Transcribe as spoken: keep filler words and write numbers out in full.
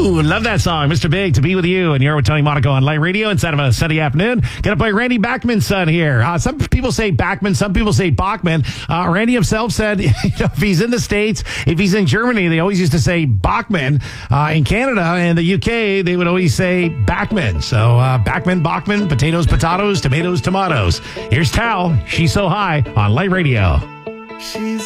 Ooh, love that song, Mister Big, To Be With You. And you're with Tony Monaco on Light Radio inside of a Sunday afternoon. Gonna play Randy Bachman's son here. Uh, some people say Bachman, some people say Bachman. Uh, Randy himself said, you know, if he's in the States, if he's in Germany, they always used to say Bachman. Uh, in Canada and the U K, they would always say Bachman. So uh, Bachman, Bachman, potatoes, potatoes, tomatoes, tomatoes. Here's Tal, She's So High on Light Radio. She's